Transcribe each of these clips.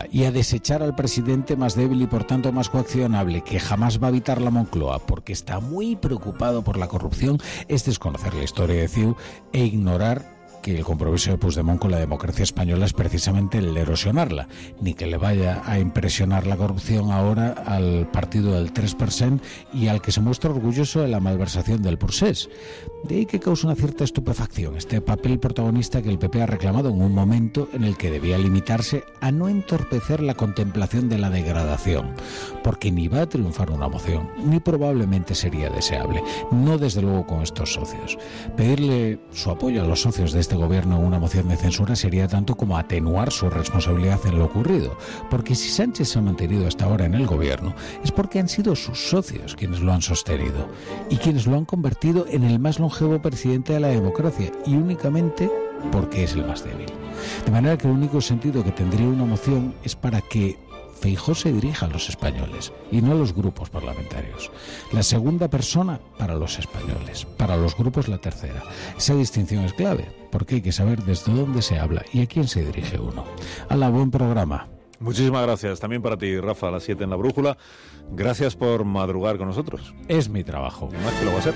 y a desechar al presidente más débil y por tanto más coaccionable, que jamás va a evitar la Moncloa porque está muy preocupado por la corrupción, es desconocer la historia de CiU e ignorar que el compromiso de Puigdemont con la democracia española es precisamente el de erosionarla, ni que le vaya a impresionar la corrupción ahora al partido del 3% y al que se muestra orgulloso de la malversación del Procés. De ahí que causa una cierta estupefacción este papel protagonista que el PP ha reclamado en un momento en el que debía limitarse a no entorpecer la contemplación de la degradación, porque ni va a triunfar una moción, ni probablemente sería deseable, no desde luego con estos socios. Pedirle su apoyo a los socios de este gobierno en una moción de censura sería tanto como atenuar su responsabilidad en lo ocurrido, porque si Sánchez se ha mantenido hasta ahora en el gobierno es porque han sido sus socios quienes lo han sostenido y quienes lo han convertido en el más longevo presidente de la democracia, y únicamente porque es el más débil. De manera que el único sentido que tendría una moción es para que Feijóo se dirija a los españoles y no a los grupos parlamentarios. La segunda persona para los españoles, para los grupos la tercera. Esa distinción es clave, porque hay que saber desde dónde se habla y a quién se dirige uno. ¡Hala, buen programa! Muchísimas gracias. También para ti, Rafa, a las 7 en La Brújula. Gracias por madrugar con nosotros. Es mi trabajo. Más que lo va a ser.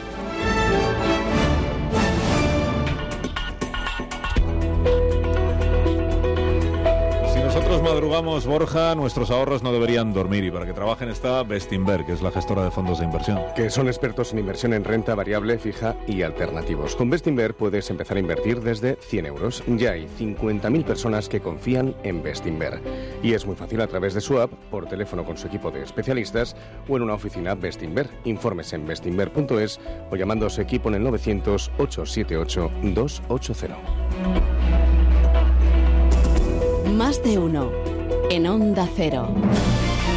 Madrugamos, Borja, nuestros ahorros no deberían dormir, y para que trabajen está Bestinver, que es la gestora de fondos de inversión. Que son expertos en inversión en renta variable, fija y alternativos. Con Bestinver puedes empezar a invertir desde 100 euros. Ya hay 50.000 personas que confían en Bestinver. Y es muy fácil a través de su app, por teléfono con su equipo de especialistas o en una oficina Bestinver. Informes en bestinver.es o llamando a su equipo en el 900-878-280. Más de uno en Onda Cero.